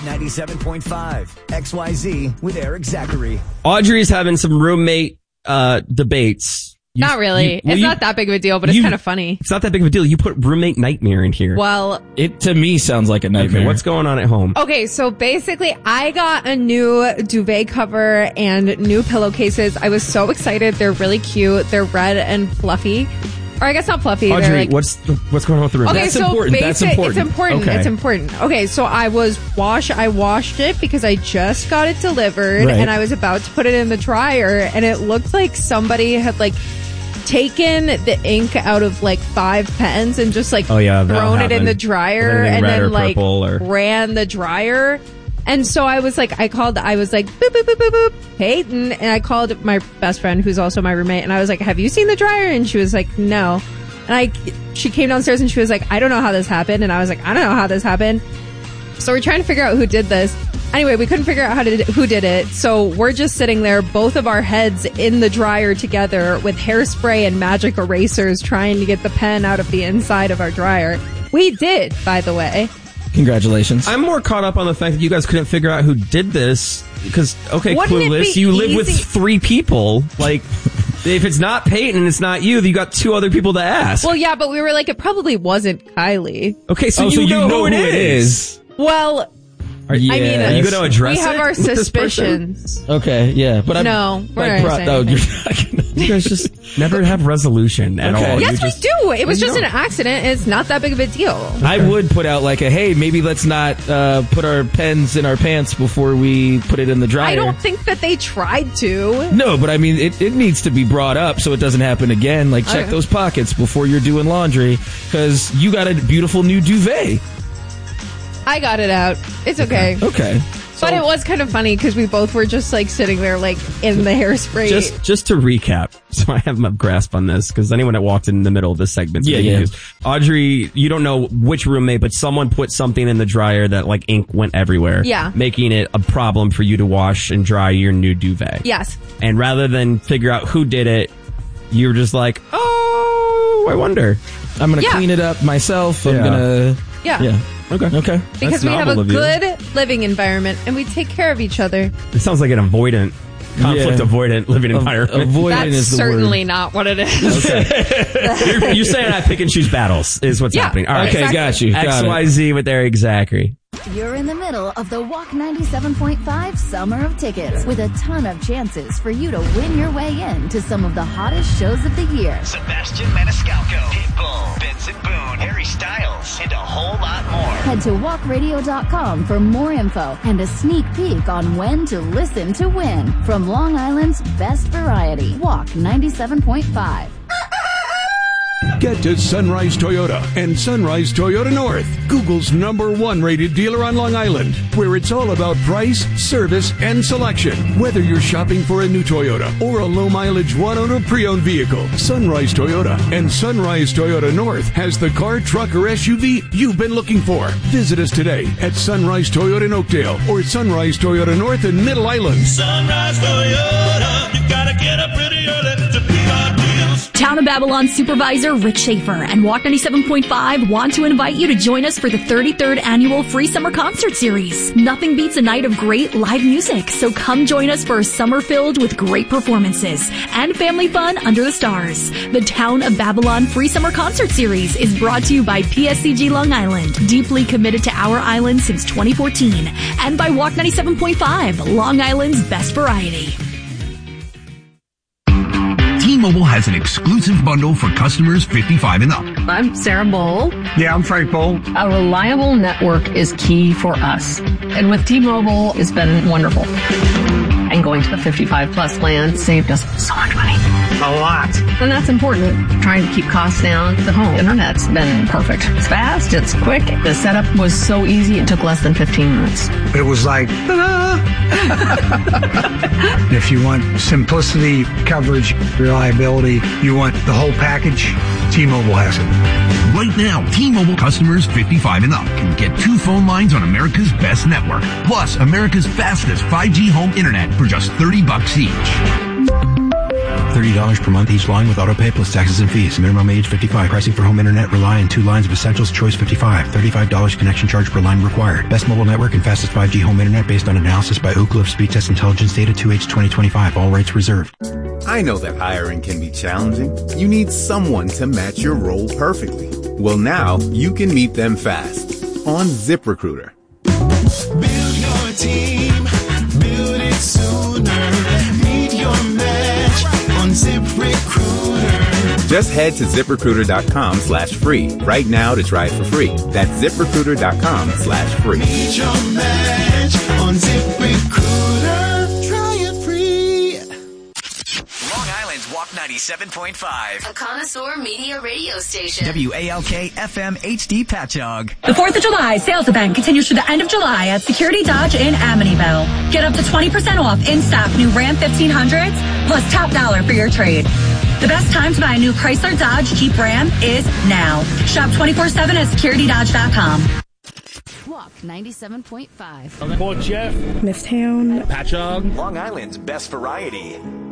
97.5 XYZ with Eric Zachary. Audrey's having some roommate debates. Not really. It's not that big of a deal, but it's kind of funny. It's not that big of a deal. You put roommate nightmare in here. Well, it to me sounds like a nightmare. Okay, what's going on at home? Okay, so basically I got a new duvet cover and new pillowcases. I was so excited. They're really cute. They're red and fluffy. Or I guess not fluffy. Audrey, what's going on with the room? Okay, That's so important. That's important. It's important. Okay. It's important. Okay, so I washed it because I just got it delivered Right. and I was about to put it in the dryer and it looked like somebody had taken the ink out of 5 pens and just thrown it in the dryer and then ran the dryer. And so I was like, boop, boop, boop, boop, boop, Peyton. And I called my best friend, who's also my roommate. And I was like, have you seen the dryer? And she was like, no. And she came downstairs and she was like, I don't know how this happened. And I was like, I don't know how this happened. So we're trying to figure out who did this. Anyway, we couldn't figure out who did it. So we're just sitting there, both of our heads in the dryer together with hairspray and magic erasers trying to get the pen out of the inside of our dryer. We did, by the way. Congratulations. I'm more caught up on the fact that you guys couldn't figure out who did this. Because, okay, Wouldn't Clueless, you live with 3 people. If it's not Peyton and it's not you, then you got 2 other people to ask. Well, yeah, but we were like, it probably wasn't Kylie. Okay, so you know who it is. Well, are you going to address it? We have our suspicions. Okay, yeah. But we're not saying anything. You guys just never have resolution at all. Yes, we do. It was just an accident. It's not that big of a deal. Okay. I would put out hey, maybe let's not put our pens in our pants before we put it in the dryer. I don't think that they tried to. No, but I mean, it needs to be brought up so it doesn't happen again. Check those pockets before you're doing laundry because you got a beautiful new duvet. I got it out. It's okay. Okay. But it was kind of funny because we both were just sitting there in the hairspray. Just to recap, so I have a grasp on this because anyone that walked in the middle of this segment, Audrey, you don't know which roommate, but someone put something in the dryer that ink went everywhere. Yeah. Making it a problem for you to wash and dry your new duvet. Yes. And rather than figure out who did it, you were just like, oh, I wonder. I'm going to clean it up myself. I'm going to... Yeah. Okay. Because we have a good living environment and we take care of each other. It sounds like an conflict avoidant living environment. That's certainly not what it is. Okay. You're saying I pick and choose battles is what's happening. All right. Okay, exactly. got you. XYZ with Eric Zachary. You're in the middle of the Walk 97.5 Summer of Tickets with a ton of chances for you to win your way in to some of the hottest shows of the year. Sebastian Maniscalco, Pitbull, Benson Boone, Harry Styles, and a whole lot more. Head to walkradio.com for more info and a sneak peek on when to listen to win from Long Island's best variety. Walk 97.5. Get to Sunrise Toyota and Sunrise Toyota North, Google's #1 rated dealer on Long Island, where it's all about price, service, and selection. Whether you're shopping for a new Toyota or a low-mileage one-owner pre-owned vehicle, Sunrise Toyota and Sunrise Toyota North has the car, truck, or SUV you've been looking for. Visit us today at Sunrise Toyota in Oakdale or Sunrise Toyota North in Middle Island. Sunrise Toyota, you gotta get up pretty early to beat our deals. Town of Babylon Supervisor Rick Schaefer and Walk 97.5 want to invite you to join us for the 33rd Annual Free Summer Concert Series. Nothing beats a night of great live music, so come join us for a summer filled with great performances and family fun under the stars. The Town of Babylon Free Summer Concert Series is brought to you by PSCG Long Island, deeply committed to our island since 2014, and by Walk 97.5, Long Island's best variety. T-Mobile has an exclusive bundle for customers 55 and up. I'm Sarah Bowl. Yeah, I'm Frank Bowl. A reliable network is key for us. And with T-Mobile, it's been wonderful. And going to the 55 plus plan saved us so much money. A lot. And that's important. Trying to keep costs down. The home internet's been perfect. It's fast, it's quick. The setup was so easy, it took less than 15 minutes. It was like, if you want simplicity, coverage, reliability, you want the whole package, T-Mobile has it. Right now, T-Mobile customers 55 and up can get 2 phone lines on America's best network, plus America's fastest 5G home internet for just $30 each. $30 per month each line with auto pay plus taxes and fees. Minimum age 55. Pricing for home internet rely on 2 lines of Essentials Choice 55. $35 connection charge per line required. Best mobile network and fastest 5G home internet based on analysis by Ookla Speed Test Intelligence Data 2H 2025. All rights reserved. I know that hiring can be challenging. You need someone to match your role perfectly. Well, now you can meet them fast on ZipRecruiter. Build your team, build it sooner. Meet your match on ZipRecruiter. Just head to ZipRecruiter.com/free right now to try it for free. That's ZipRecruiter.com/free. Meet your match on ZipRecruiter. Try it free. Long Island's Walk 97.5. A connoisseur media radio station. WALK FM HD Patchogue. The 4th of July sales event continues through the end of July at Security Dodge in Amityville. Get up to 20% off in-stock new Ram 1500s plus top dollar for your trade. The best time to buy a new Chrysler, Dodge, Jeep, Ram is now. Shop 24/7 at securitydodge.com. Walk 97.5. Port Jeff. Mifftown. Patchogue. Long Island's best variety.